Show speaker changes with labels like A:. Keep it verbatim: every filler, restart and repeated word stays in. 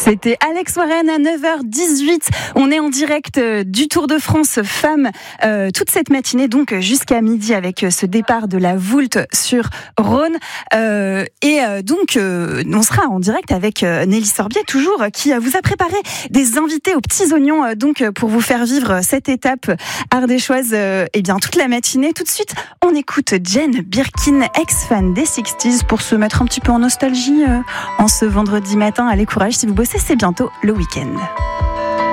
A: C'était Alex Warren à neuf heures dix-huit. On est en direct du Tour de France Femmes euh, toute cette matinée, donc jusqu'à midi avec ce départ de la Voulte sur Rhône. Euh, et euh, donc, euh, on sera en direct avec euh, Nelly Sorbier, toujours, qui euh, vous a préparé des invités aux petits oignons, euh, donc pour vous faire vivre cette étape ardéchoise euh, eh bien, toute la matinée. Tout de suite, on écoute Jane Birkin, ex-fan des sixties, pour se mettre un petit peu en nostalgie euh, en ce vendredi matin. Allez, courage si vous bossez, c'est bientôt le week-end.